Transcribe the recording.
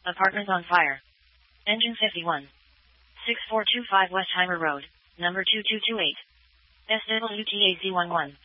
Apartment on fire. Engine 51. 6425 Westheimer Road, number 2228. SWTAZ11.